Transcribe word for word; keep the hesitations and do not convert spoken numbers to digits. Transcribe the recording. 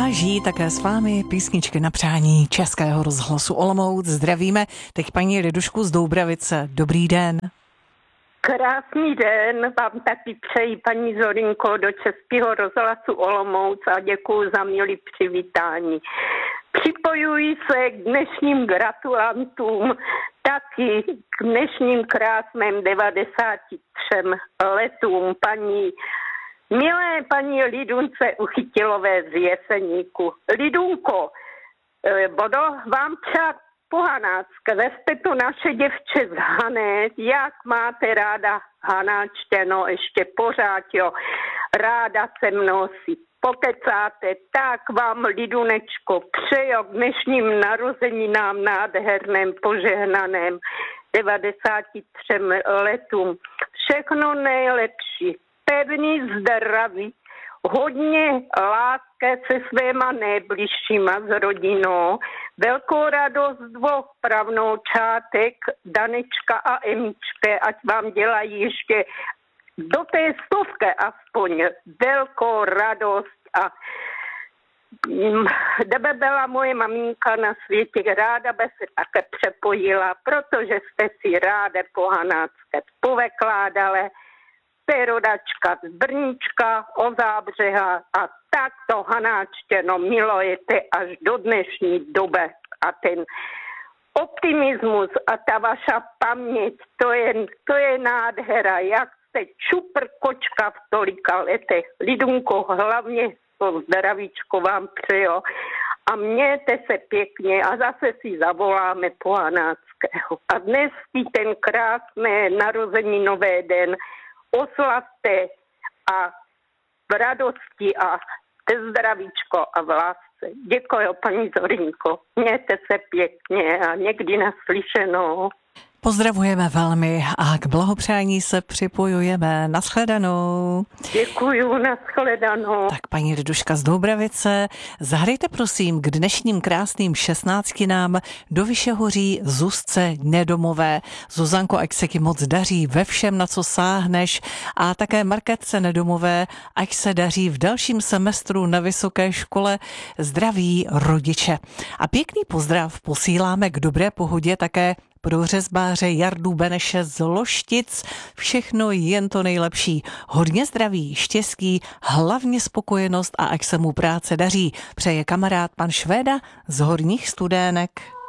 žijí také s vámi písničky na přání Českého rozhlasu Olomouc. Zdravíme teď paní Lidušku z Doubravice. Dobrý den. Krásný den vám taky přeji, paní Zorinko, do Českého rozhlasu Olomouc a děkuji za milý přivítání. Připojuji se k dnešním gratulantům taky k dnešním krásným devadesáti třem letům paní milé paní Lidunce Uchytilové z Jeseníku. Lidunko, budu vám přát po hanácké, vezte to naše děvče z Hané, jak máte ráda hanáčteno, ještě pořád, jo, ráda se mnou si pokecáte, tak vám, Lidunečko, přejo k dnešním narozeninám nádherném, požehnaném devadesáti třem letům. Všechno nejlepší, pevný zdraví, hodně lásky se svéma nejbližšíma s rodinou, velkou radost dvou pravnoučátek, Danečka a Emička, ať vám dělají ještě do té stovky aspoň velkou radost a kdyby byla moje maminka na světě, ráda by se také přepojila, protože jste si ráda po hanácké povekládali. Jste rodačka z Brnička, o Zábřeha a tak to hanáčtěno milujete až do dnešní doby. A ten optimismus a ta vaša paměť, to je, to je nádhera, jak jste čupr kočka v tolika letech. Lidunko, hlavně to zdravíčko vám přejo a mějte se pěkně a zase si zavoláme po hanáckého. A dnes ten krásný narozeninové den oslavte a v radosti a zdravíčko a v lásce. Děkuji, paní Zorinko. Mějte se pěkně a někdy naslyšenou. Pozdravujeme velmi a k blahopřání se připojujeme. Naschledanou. Děkuju, naschledanou. Tak paní Liduška z Doubravice, zahrajte prosím k dnešním krásným šestnáctinám do Vyšehoří Zuzce Nedomové. Zuzanko, ať se ti moc daří ve všem, na co sáhneš, a také Markétce Nedomové, ať se daří v dalším semestru na vysoké škole. Zdraví rodiče. A pěkný pozdrav posíláme k dobré pohodě také pro řezbáře Jardu Beneše z Loštic. Všechno jen to nejlepší. Hodně zdraví, štěstí, hlavně spokojenost a ať se mu práce daří. Přeje kamarád pan Švéda z Horních Studének.